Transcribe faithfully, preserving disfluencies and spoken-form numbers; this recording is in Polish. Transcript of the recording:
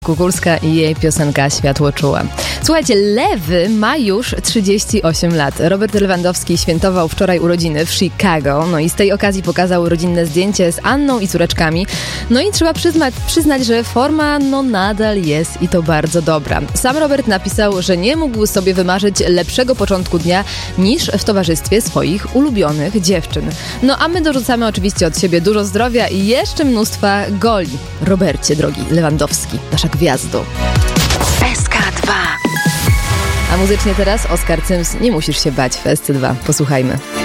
Kukulska i jej piosenka Światło czuła. Słuchajcie, Lewy ma już trzydzieści osiem lat. Robert Lewandowski świętował wczoraj urodziny w Chicago, no i z tej okazji pokazał rodzinne zdjęcie z Anną i córeczkami. No i trzeba przyznać, przyznać, że forma no nadal jest i to bardzo dobra. Sam Robert napisał, że nie mógł sobie wymarzyć lepszego początku dnia niż w towarzystwie swoich ulubionych dziewczyn. No a my dorzucamy oczywiście od siebie dużo zdrowia i jeszcze mnóstwa goli. Robercie, drogi Lewandowski, nasza gwiazdo. S K dwa. A muzycznie teraz Oskar Cyms, Nie musisz się bać w S C dwa. Posłuchajmy.